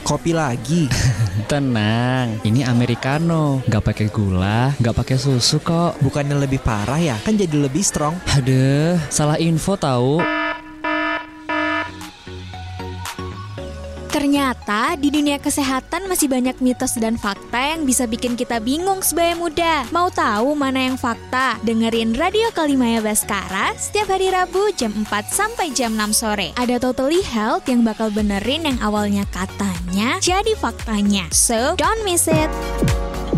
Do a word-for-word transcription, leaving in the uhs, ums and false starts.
Kopi lagi. Tenang, ini americano, nggak pakai gula, nggak pakai susu kok. Bukannya lebih parah ya? Kan jadi lebih strong. Aduh, salah info tahu. Ternyata di dunia kesehatan masih banyak mitos dan fakta yang bisa bikin kita bingung sebagai muda. Mau tahu mana yang fakta? Dengerin Radio Kalimaya Baskara setiap hari Rabu jam empat sampai jam enam sore. Ada Totally Health yang bakal benerin yang awalnya katanya jadi faktanya. So, don't miss it.